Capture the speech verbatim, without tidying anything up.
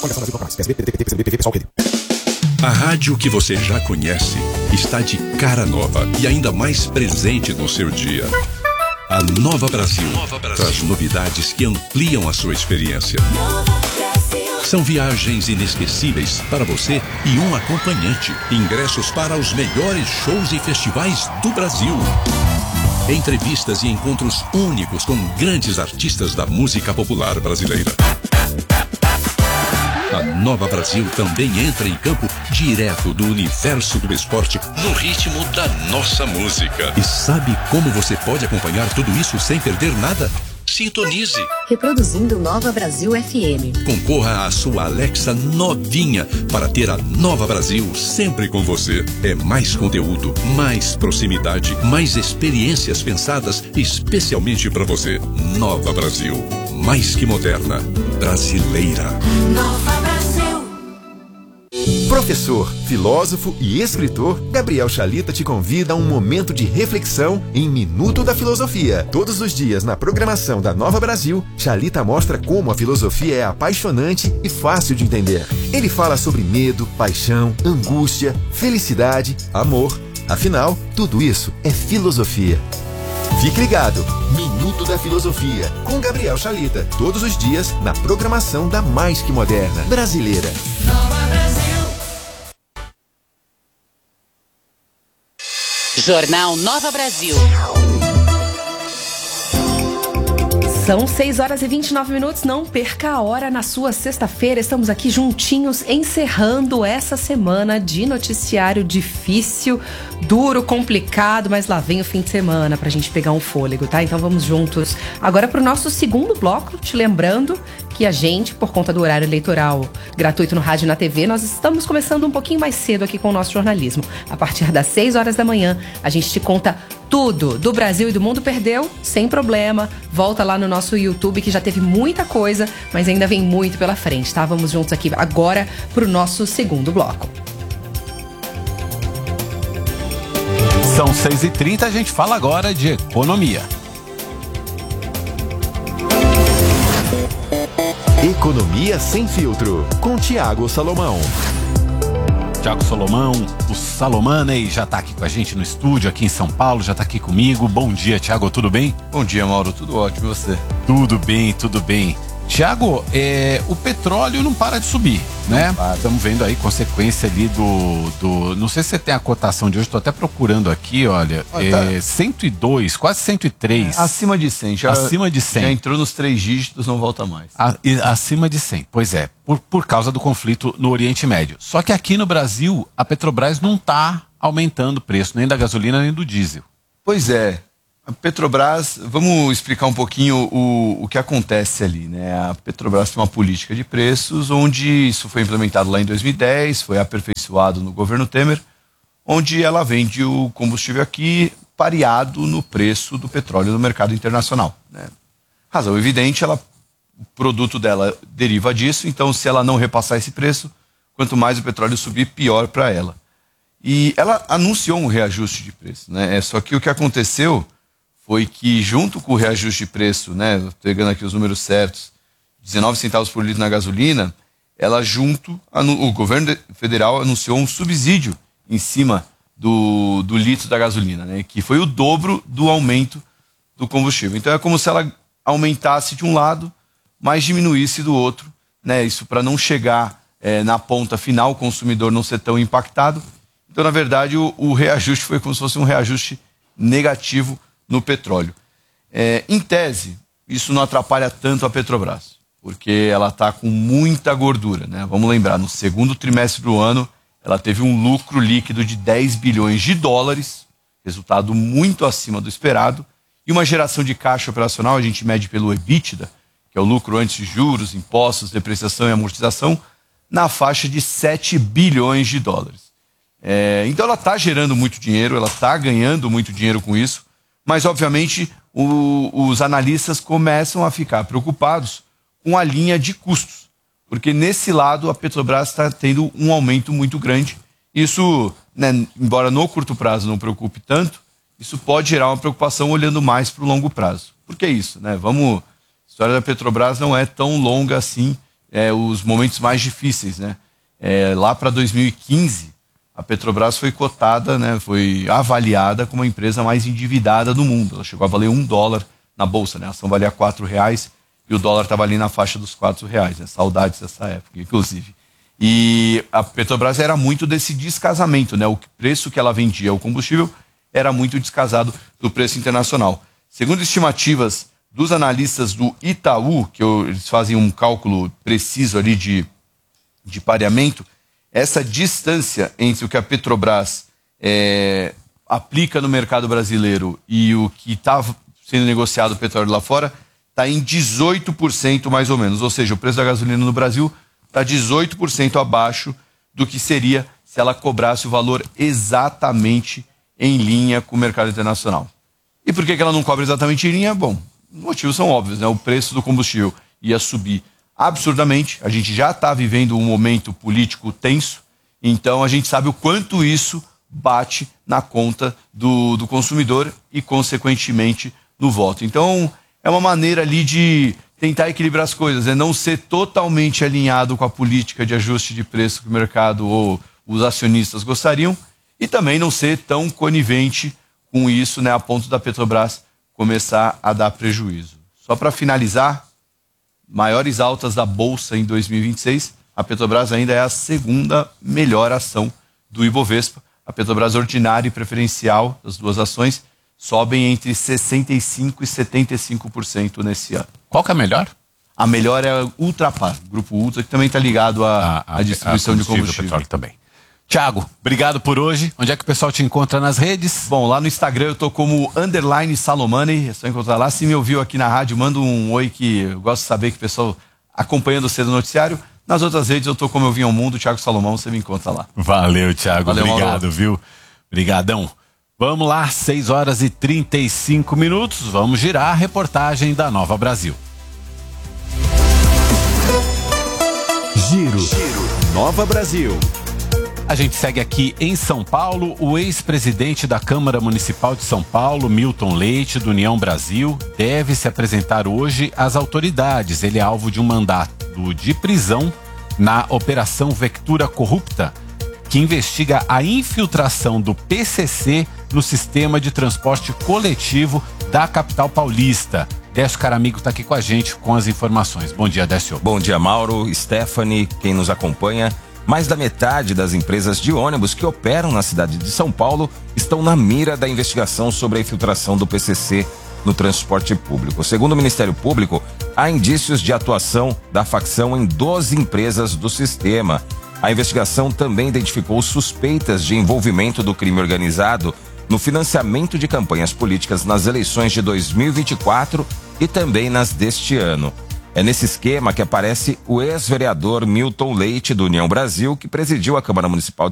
A rádio que você já conhece está de cara nova e ainda mais presente no seu dia. A Nova Brasil, Nova Brasil traz novidades que ampliam a sua experiência. São viagens inesquecíveis para você e um acompanhante. Ingressos para os melhores shows e festivais do Brasil. Entrevistas e encontros únicos com grandes artistas da música popular brasileira. A Nova Brasil também entra em campo direto do universo do esporte no ritmo da nossa música. E sabe como você pode acompanhar tudo isso sem perder nada? Sintonize. Reproduzindo Nova Brasil F M. Concorra à sua Alexa novinha para ter a Nova Brasil sempre com você. É mais conteúdo, mais proximidade, mais experiências pensadas especialmente para você. Nova Brasil, mais que moderna, brasileira. Nova Brasil. Professor, filósofo e escritor, Gabriel Chalita te convida a um momento de reflexão em Minuto da Filosofia. Todos os dias na programação da Nova Brasil, Chalita mostra como a filosofia é apaixonante e fácil de entender. Ele fala sobre medo, paixão, angústia, felicidade, amor. Afinal, tudo isso é filosofia. Fique ligado, Minuto da Filosofia, com Gabriel Chalita. Todos os dias na programação da mais que moderna brasileira. Nova Brasil. Jornal Nova Brasil. São seis horas e vinte e nove minutos, não perca a hora na sua sexta-feira. Estamos aqui juntinhos, encerrando essa semana de noticiário difícil, duro, complicado, mas lá vem o fim de semana pra gente pegar um fôlego, tá? Então vamos juntos agora pro nosso segundo bloco, te lembrando que a gente, por conta do horário eleitoral gratuito no rádio e na T V, nós estamos começando um pouquinho mais cedo aqui com o nosso jornalismo. A partir das seis horas da manhã, a gente te conta tudo do Brasil e do mundo. Perdeu? Sem problema. Volta lá no nosso YouTube, que já teve muita coisa, mas ainda vem muito pela frente, tá? Vamos juntos aqui agora pro nosso segundo bloco. São seis e trinta, a gente fala agora de economia. Economia Sem Filtro, com Tiago Salomão. Tiago Salomão, o Salomoney, já tá aqui com a gente no estúdio, aqui em São Paulo, já tá aqui comigo. Bom dia, Tiago, tudo bem? Bom dia, Mauro, tudo ótimo, e você? Tudo bem, tudo bem. Tiago, é, o petróleo não para de subir, né? Estamos vendo aí consequência ali do, do... Não sei se você tem a cotação de hoje, estou até procurando aqui, olha. Ah, é, tá. cento e dois, quase cento e três. É, acima de cem. Já, acima de cem. Já entrou nos três dígitos, não volta mais. A, e, acima de cem, pois é. Por, por causa do conflito no Oriente Médio. Só que aqui no Brasil, a Petrobras não está aumentando o preço, nem da gasolina, nem do diesel. Pois é. A Petrobras, vamos explicar um pouquinho o, o que acontece ali, né? A Petrobras tem uma política de preços onde isso foi implementado lá em dois mil e dez, foi aperfeiçoado no governo Temer, onde ela vende o combustível aqui pareado no preço do petróleo no mercado internacional, né? Razão evidente, ela, o produto dela deriva disso, então se ela não repassar esse preço, quanto mais o petróleo subir, pior para ela. E ela anunciou um reajuste de preço, né? Só que o que aconteceu foi que junto com o reajuste de preço, né, pegando aqui os números certos, dezenove centavos por litro na gasolina, ela junto, o governo federal anunciou um subsídio em cima do, do litro da gasolina, né, que foi o dobro do aumento do combustível. Então é como se ela aumentasse de um lado, mas diminuísse do outro, né, isso para não chegar é, na ponta final, o consumidor não ser tão impactado. Então, na verdade, o, o reajuste foi como se fosse um reajuste negativo no petróleo. É, em tese, isso não atrapalha tanto a Petrobras, porque ela está com muita gordura, né? Vamos lembrar, no segundo trimestre do ano, ela teve um lucro líquido de dez bilhões de dólares, resultado muito acima do esperado, e uma geração de caixa operacional, a gente mede pelo EBITDA, que é o lucro antes de juros, impostos, depreciação e amortização, na faixa de sete bilhões de dólares. É, então ela está gerando muito dinheiro, ela está ganhando muito dinheiro com isso, mas obviamente o, os analistas começam a ficar preocupados com a linha de custos, porque nesse lado a Petrobras está tendo um aumento muito grande. Isso, né, embora no curto prazo não preocupe tanto, isso pode gerar uma preocupação olhando mais para o longo prazo. Por que isso, né? Vamos, a história da Petrobras não é tão longa assim, é, os momentos mais difíceis, né? É, lá para dois mil e quinze, a Petrobras foi cotada, né, foi avaliada como a empresa mais endividada do mundo. Ela chegou a valer um dólar na bolsa, né? A ação valia quatro reais e o dólar estava ali na faixa dos quatro reais, né? Saudades dessa época, inclusive. E a Petrobras era muito desse descasamento, né? O preço que ela vendia, o combustível, era muito descasado do preço internacional. Segundo estimativas dos analistas do Itaú, que eu, eles fazem um cálculo preciso ali de, de pareamento, essa distância entre o que a Petrobras é, aplica no mercado brasileiro e o que está sendo negociado o petróleo lá fora está em dezoito por cento mais ou menos. Ou seja, o preço da gasolina no Brasil está dezoito por cento abaixo do que seria se ela cobrasse o valor exatamente em linha com o mercado internacional. E por que que ela não cobra exatamente em linha? Bom, os motivos são óbvios, né? O preço do combustível ia subir absurdamente, a gente já está vivendo um momento político tenso, então a gente sabe o quanto isso bate na conta do, do consumidor e, consequentemente, no voto. Então, é uma maneira ali de tentar equilibrar as coisas, é não ser totalmente alinhado com a política de ajuste de preço que o mercado ou os acionistas gostariam e também não ser tão conivente com isso, né, a ponto da Petrobras começar a dar prejuízo. Só para finalizar, maiores altas da Bolsa em dois mil e vinte e seis, a Petrobras ainda é a segunda melhor ação do Ibovespa. A Petrobras ordinária e preferencial, as duas ações, sobem entre sessenta e cinco por cento e setenta e cinco por cento nesse ano. Qual que é a melhor? A melhor é a Ultrapar, o Grupo Ultra, que também está ligado à, à distribuição a de combustível. Petróleo também. Tiago, obrigado por hoje. Onde é que o pessoal te encontra nas redes? Bom, lá no Instagram eu tô como underline Salomani, é só encontrar lá. Se me ouviu aqui na rádio, manda um oi, que eu gosto de saber que o pessoal acompanhando o cedo noticiário. Nas outras redes eu tô como Eu Vim ao Mundo, Thiago Salomão, você me encontra lá. Valeu, Tiago. Valeu, obrigado, Mauro. viu? Obrigadão. Vamos lá, seis horas e trinta e cinco minutos. Vamos girar a reportagem da Nova Brasil. Giro, Giro. Nova Brasil. A gente segue aqui em São Paulo. O ex-presidente da Câmara Municipal de São Paulo, Milton Leite, do União Brasil, deve se apresentar hoje às autoridades. Ele é alvo de um mandato de prisão na Operação Vectura Corrupta, que investiga a infiltração do P C C no sistema de transporte coletivo da capital paulista. Décio Caramigo está aqui com a gente com as informações. Bom dia, Décio. Bom dia, Mauro, Stephanie, quem nos acompanha. Mais da metade das empresas de ônibus que operam na cidade de São Paulo estão na mira da investigação sobre a infiltração do P C C no transporte público. Segundo o Ministério Público, há indícios de atuação da facção em doze empresas do sistema. A investigação também identificou suspeitas de envolvimento do crime organizado no financiamento de campanhas políticas nas eleições de dois mil e vinte e quatro e também nas deste ano. É nesse esquema que aparece o ex-vereador Milton Leite, do União Brasil, que presidiu a Câmara Municipal